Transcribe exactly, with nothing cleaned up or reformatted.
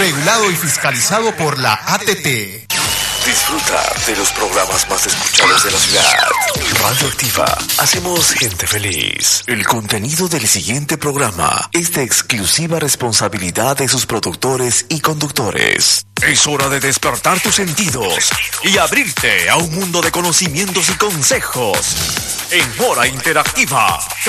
regulado y fiscalizado por la A T T. Disfruta de los programas más escuchados de la ciudad. Radioactiva, hacemos gente feliz. El contenido del siguiente programa es de exclusiva responsabilidad de sus productores y conductores. Es hora de despertar tus sentidos y abrirte a un mundo de conocimientos y consejos en Hora Interactiva.